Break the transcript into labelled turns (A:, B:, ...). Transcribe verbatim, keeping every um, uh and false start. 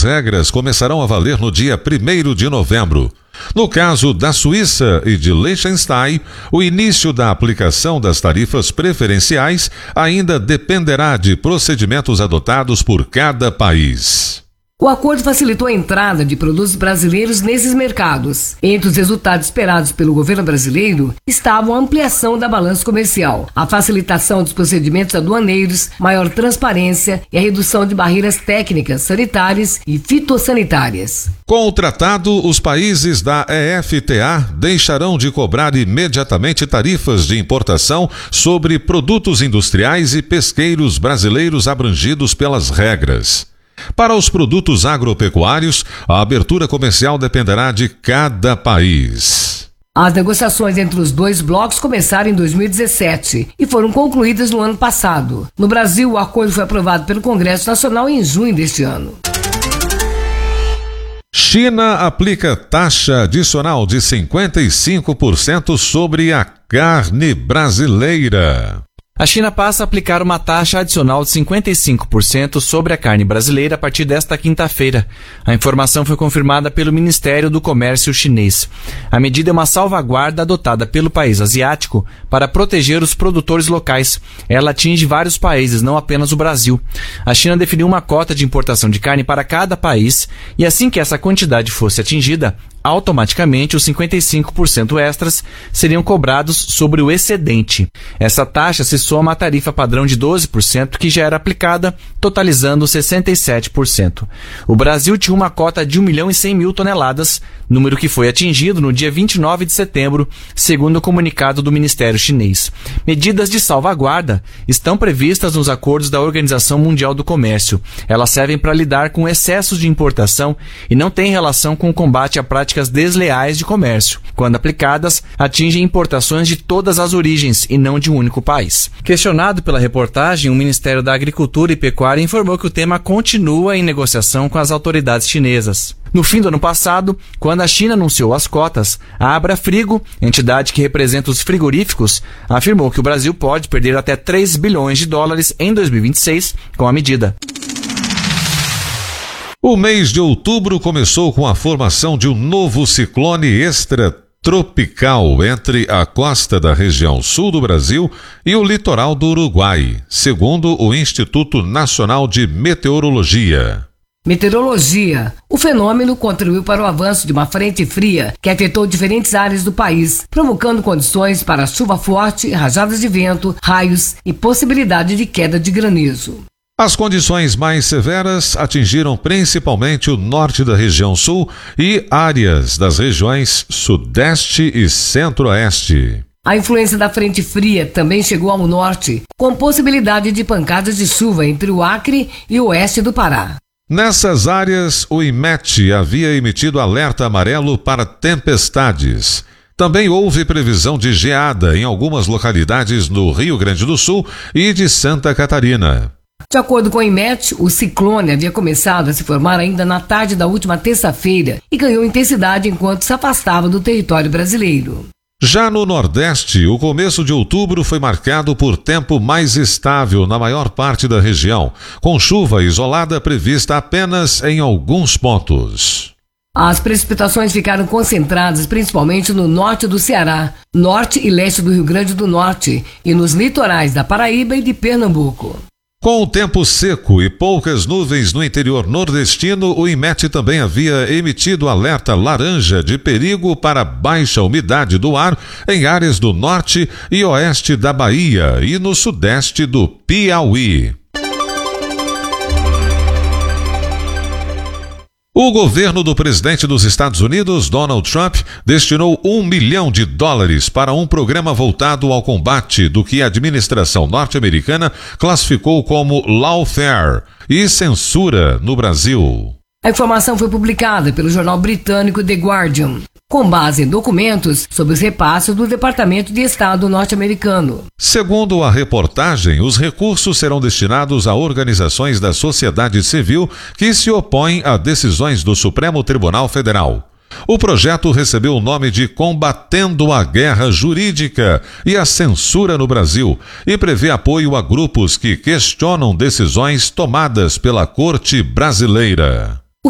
A: novas regras começarão a valer no dia primeiro de novembro. No caso da Suíça e de Liechtenstein, o início da aplicação das tarifas preferenciais ainda dependerá de procedimentos adotados por cada país.
B: O acordo facilitou a entrada de produtos brasileiros nesses mercados. Entre os resultados esperados pelo governo brasileiro estavam a ampliação da balança comercial, a facilitação dos procedimentos aduaneiros, maior transparência e a redução de barreiras técnicas, sanitárias e fitossanitárias.
A: Com o tratado, os países da E F T A deixarão de cobrar imediatamente tarifas de importação sobre produtos industriais e pesqueiros brasileiros abrangidos pelas regras. Para os produtos agropecuários, a abertura comercial dependerá de cada país.
B: As negociações entre os dois blocos começaram em dois mil e dezessete e foram concluídas no ano passado. No Brasil, o acordo foi aprovado pelo Congresso Nacional em junho deste ano.
A: China aplica taxa adicional de cinquenta e cinco por cento sobre a carne brasileira.
C: A China passa a aplicar uma taxa adicional de cinquenta e cinco por cento sobre a carne brasileira a partir desta quinta-feira. A informação foi confirmada pelo Ministério do Comércio chinês. A medida é uma salvaguarda adotada pelo país asiático para proteger os produtores locais. Ela atinge vários países, não apenas o Brasil. A China definiu uma cota de importação de carne para cada país e assim que essa quantidade fosse atingida, automaticamente os cinquenta e cinco por cento extras seriam cobrados sobre o excedente. Essa taxa se soma à tarifa padrão de doze por cento que já era aplicada, totalizando sessenta e sete por cento. O Brasil tinha uma cota de um milhão e cem mil toneladas, número que foi atingido no dia vinte e nove de setembro, segundo o comunicado do Ministério chinês. Medidas de salvaguarda estão previstas nos acordos da Organização Mundial do Comércio. Elas servem para lidar com excessos de importação e não têm relação com o combate à prática desleais de comércio. Quando aplicadas, atingem importações de todas as origens e não de um único país. Questionado pela reportagem, o Ministério da Agricultura e Pecuária informou que o tema continua em negociação com as autoridades chinesas. No fim do ano passado, quando a China anunciou as cotas, a Abrafrigo, entidade que representa os frigoríficos, afirmou que o Brasil pode perder até três bilhões de dólares em dois mil e vinte e seis com a medida.
A: O mês de outubro começou com a formação de um novo ciclone extratropical entre a costa da região sul do Brasil e o litoral do Uruguai, segundo o Instituto Nacional de Meteorologia.
B: Meteorologia. O fenômeno contribuiu para o avanço de uma frente fria que afetou diferentes áreas do país, provocando condições para chuva forte, rajadas de vento, raios e possibilidade de queda de granizo.
A: As condições mais severas atingiram principalmente o norte da região sul e áreas das regiões sudeste e centro-oeste.
B: A influência da frente fria também chegou ao norte, com possibilidade de pancadas de chuva entre o Acre e o oeste do Pará.
A: Nessas áreas, o IMET havia emitido alerta amarelo para tempestades. Também houve previsão de geada em algumas localidades no Rio Grande do Sul e de Santa Catarina.
B: De acordo com o IMET, o ciclone havia começado a se formar ainda na tarde da última terça-feira e ganhou intensidade enquanto se afastava do território brasileiro.
A: Já no Nordeste, o começo de outubro foi marcado por tempo mais estável na maior parte da região, com chuva isolada prevista apenas em alguns pontos.
B: As precipitações ficaram concentradas principalmente no norte do Ceará, norte e leste do Rio Grande do Norte e nos litorais da Paraíba e de Pernambuco.
A: Com o tempo seco e poucas nuvens no interior nordestino, o IMET também havia emitido alerta laranja de perigo para baixa umidade do ar em áreas do norte e oeste da Bahia e no sudeste do Piauí. O governo do presidente dos Estados Unidos, Donald Trump, destinou um milhão de dólares para um programa voltado ao combate do que a administração norte-americana classificou como lawfare e censura no Brasil.
B: A informação foi publicada pelo jornal britânico The Guardian, com base em documentos sobre os repasses do Departamento de Estado norte-americano.
A: Segundo a reportagem, os recursos serão destinados a organizações da sociedade civil que se opõem a decisões do Supremo Tribunal Federal. O projeto recebeu o nome de Combatendo a Guerra Jurídica e a Censura no Brasil e prevê apoio a grupos que questionam decisões tomadas pela Corte Brasileira.